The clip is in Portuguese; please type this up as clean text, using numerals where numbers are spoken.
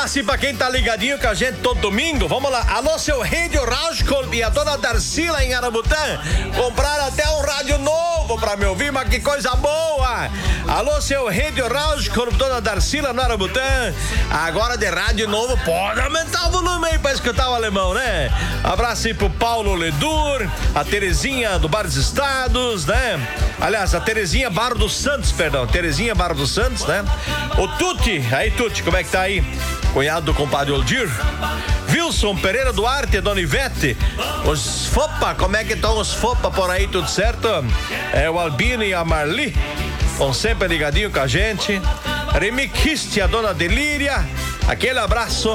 abraço aí pra quem tá ligadinho com a gente todo domingo. Vamos lá. Alô, seu Rédio Rauscol e a dona Darcila em Arabutã. Compraram até um rádio novo pra me ouvir, mas que coisa boa. Alô, seu Rédio Rauscol, dona Darcila no Arabutã. Agora de rádio novo, pode aumentar o volume aí pra escutar o alemão, né? Abraço aí pro Paulo Ledur, a Terezinha do Bar dos Estados, né? Aliás, a Terezinha Barro dos Santos, perdão. Terezinha Barro dos Santos, né? O Tuti, aí Tuti, como é que tá aí? Cunhado do compadre Oldir. Wilson Pereira Duarte, Dona Ivete. Os Fopa, como é que estão os Fopa por aí, tudo certo? É o Albino e a Marli, estão sempre ligadinho com a gente. Remy Kist, a Dona Delíria. Aquele abraço.